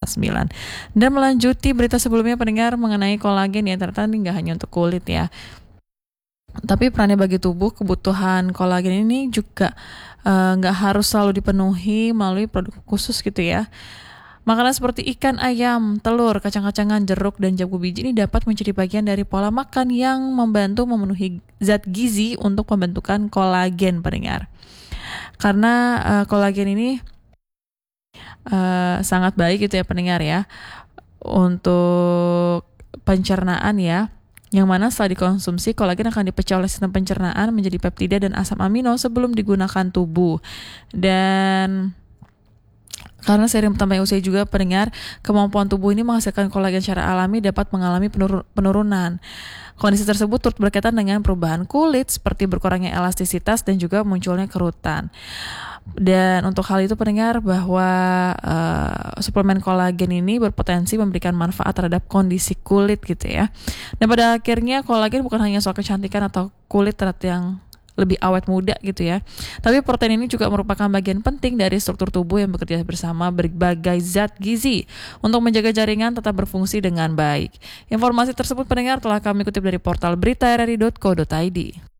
9. Dan melanjuti berita sebelumnya pendengar mengenai kolagen ya, ternyata ini nggak hanya untuk kulit ya, tapi perannya bagi tubuh. Kebutuhan kolagen ini juga nggak harus selalu dipenuhi melalui produk khusus gitu ya. Makanan seperti ikan, ayam, telur, kacang-kacangan, jeruk, dan jamu biji ini dapat menjadi bagian dari pola makan yang membantu memenuhi zat gizi untuk pembentukan kolagen pendengar. Karena kolagen ini sangat baik gitu ya pendengar ya, untuk pencernaan ya, yang mana setelah dikonsumsi kolagen akan dipecah oleh sistem pencernaan menjadi peptida dan asam amino sebelum digunakan tubuh. Dan karena seiring bertambahnya usia juga pendengar, kemampuan tubuh ini menghasilkan kolagen secara alami dapat mengalami penurunan. Kondisi tersebut turut berkaitan dengan perubahan kulit seperti berkurangnya elastisitas dan juga munculnya kerutan. Dan untuk hal itu pendengar bahwa suplemen kolagen ini berpotensi memberikan manfaat terhadap kondisi kulit gitu ya. Dan pada akhirnya kolagen bukan hanya soal kecantikan atau kulit terlihat yang lebih awet muda gitu ya, tapi protein ini juga merupakan bagian penting dari struktur tubuh yang bekerja bersama berbagai zat gizi untuk menjaga jaringan tetap berfungsi dengan baik. Informasi tersebut pendengar telah kami kutip dari portal beritaRRI.co.id.